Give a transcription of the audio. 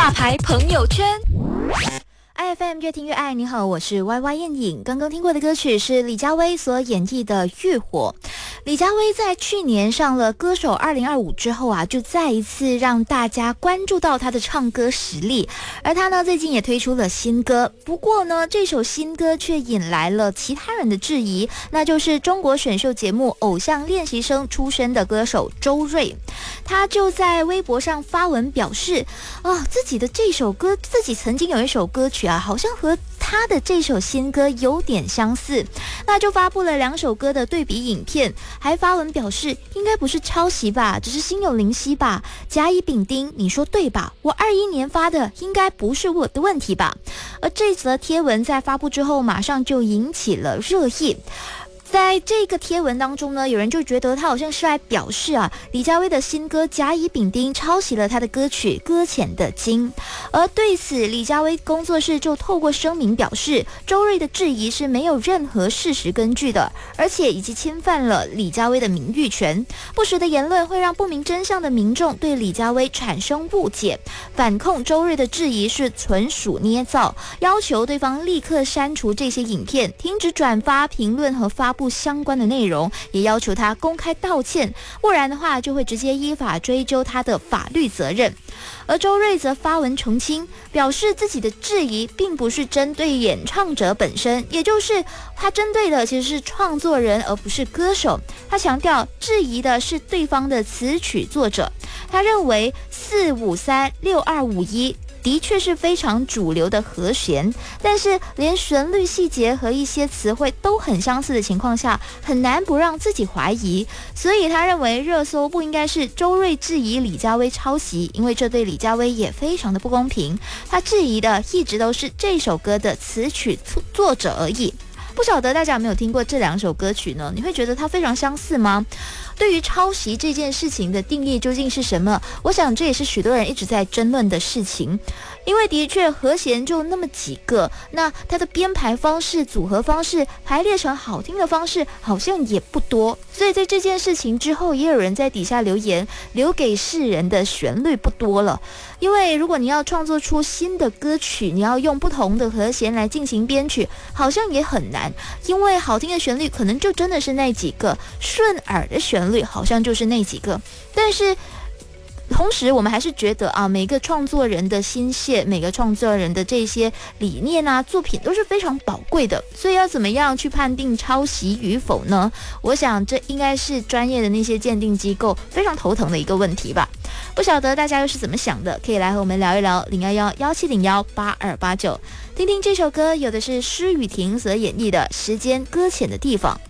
大牌朋友圈。 IFM 越听越爱，你好，我是 YY 燕颖。刚刚听过的歌曲是李佳薇所演绎的《浴火》。李佳薇在去年上了歌手2025之后啊，就再一次让大家关注到她的唱歌实力。而她呢，最近也推出了新歌，不过呢，这首新歌却引来了其他人的质疑，那就是中国选秀节目《偶像练习生》出身的歌手周芮。他就在微博上发文表示，自己的这首歌，自己曾经有一首歌曲啊，好像和他的这首新歌有点相似，那就发布了2首歌的对比影片，还发文表示应该不是抄袭吧，只是心有灵犀吧，甲乙丙丁，你说对吧？我21年发的，应该不是我的问题吧？而这则贴文在发布之后，马上就引起了热议。在这个贴文当中呢，有人就觉得他好像是来表示啊，李佳薇的新歌甲乙丙丁抄袭了他的歌曲《搁浅的鲸》。而对此，李佳薇工作室就透过声明表示，周芮的质疑是没有任何事实根据的，而且已经侵犯了李佳薇的名誉权。不实的言论会让不明真相的民众对李佳薇产生误解，反控周芮的质疑是纯属捏造，要求对方立刻删除这些影片，停止转发、评论和发布相关的内容，也要求他公开道歉，不然的话就会直接依法追究他的法律责任。而周芮则发文澄清，表示自己的质疑并不是针对演唱者本身，也就是他针对的其实是创作人而不是歌手。他强调质疑的是对方的词曲作者，他认为4536251的确是非常主流的和弦，但是连旋律细节和一些词汇都很相似的情况下，很难不让自己怀疑。所以他认为热搜不应该是周芮质疑李佳薇抄袭，因为这对李佳薇也非常的不公平。他质疑的一直都是这首歌的词曲作者而已。不晓得大家有没有听过这2首歌曲呢？你会觉得它非常相似吗？对于抄袭这件事情的定义究竟是什么？我想这也是许多人一直在争论的事情。因为的确和弦就那么几个，那它的编排方式、组合方式、排列成好听的方式好像也不多，所以在这件事情之后，也有人在底下留言，留给世人的旋律不多了。因为如果你要创作出新的歌曲，你要用不同的和弦来进行编曲，好像也很难，因为好听的旋律可能就真的是那几个，顺耳的旋律好像就是那几个，但是同时我们还是觉得啊，每个创作人的心血，每个创作人的这些理念啊，作品都是非常宝贵的，所以要怎么样去判定抄袭与否呢？我想这应该是专业的那些鉴定机构非常头疼的一个问题吧。不晓得大家又是怎么想的，可以来和我们聊一聊011-1701-8289，听听这首歌，有的是施雨婷所演绎的《时间搁浅的地方》。